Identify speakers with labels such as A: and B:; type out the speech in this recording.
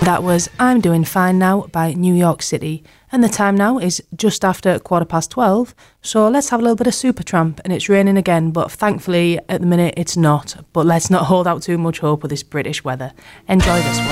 A: that was I'm Doing Fine Now by New York City. And the time now is just after 12:15. So let's have a little bit of Supertramp. And it's raining again, but thankfully at the minute it's not. But let's not hold out too much hope with this British weather. Enjoy this one.